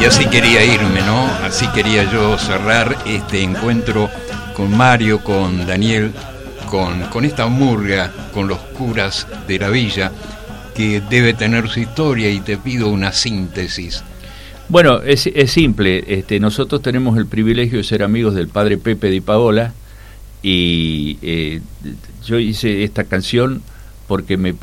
Y así quería irme, ¿no? Así quería yo cerrar este encuentro con Mario, con Daniel, con esta murga, con los curas de la villa, que debe tener su historia, y te pido una síntesis. Bueno, es simple. Nosotros tenemos el privilegio de ser amigos del padre Pepe Di Paola, y yo hice esta canción porque me